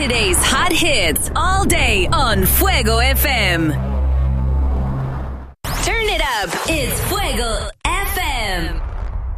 Today's hot hits all day on Fuego FM. Turn it up. It's Fuego FM.